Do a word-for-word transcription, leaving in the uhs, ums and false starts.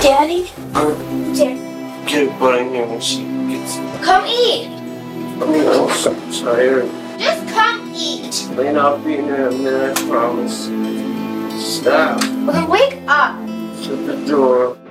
Daddy? Daddy. Get a butt in here when she gets. Come eat. I mean, I'm so tired. Just come eat. Lane, I'll be in there in a minute, I promise. Stop. Well, then wake up. Shut the door.